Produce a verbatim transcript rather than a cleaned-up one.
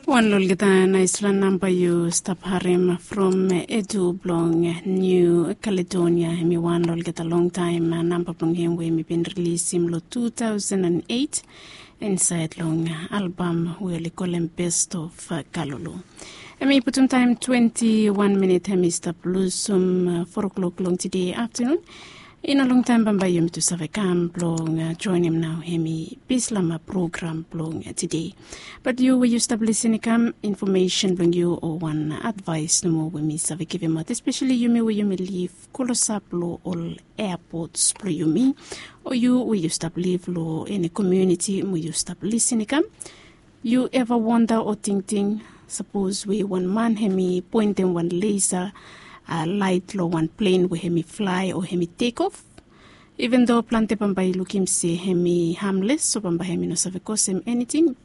One lulgita Iceland number you stop harim from Edu Blong, New Caledonia. Hemi one lulgita long time number blong him we been released simlo two thousand eight inside long album we call him Best of Kalulu. Hemi putum time twenty-one minute hemi stop blues some four o'clock long today afternoon. In a long time, Bamba yum to Savakam blong, uh, join him now, Hemi Bislama program blong uh, today. But you will use listening come information blong you or one advice no more with me Savakiv out, especially you may you may leave Kolosaplo all airports blong you me, or you will you stop leave law in a community will you stop listening come. You ever wonder or think think, suppose we one man Hemi pointing one laser. A light low one plane where hemi fly or hemi take off. Even though plante pambai look him say hemi harmless, so pamba hemi no save cause him anything,